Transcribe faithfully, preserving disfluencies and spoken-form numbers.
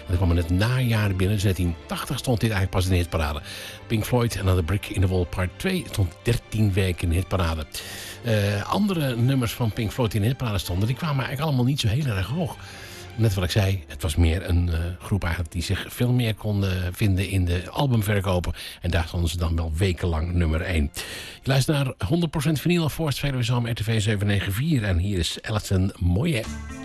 dat kwam in het najaar binnen. Dus negentien tachtig stond dit eigenlijk pas in de hitparade. Pink Floyd, Another Brick in the Wall Part twee stond dertien weken in de hitparade. Uh, andere nummers van Pink Floyd die in de hitparade stonden, die kwamen eigenlijk allemaal niet zo heel erg hoog. Net wat ik zei, het was meer een uh, groep eigenlijk die zich veel meer kon uh, vinden in de albumverkopen. En daar stonden ze dan wel wekenlang nummer één. Je luistert naar honderd procent vinyl, Forst Veluwe Zomer, R T V zeven negen vier. En hier is Alison Moyet.